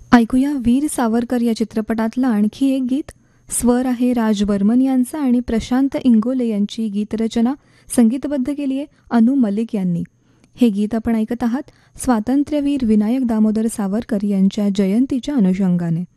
ऐकूया वीर सावरकर या चित्रपटातलं आणखी एक गीत. स्वर आहे राज बर्मन यांचा आणि प्रशांत इंगोले यांची गीतरचना संगीतबद्ध केली आहे अनु मलिक यांनी. हे गीत आपण ऐकत आहात स्वातंत्र्यवीर विनायक दामोदर सावरकर यांच्या जयंतीच्या अनुषंगाने.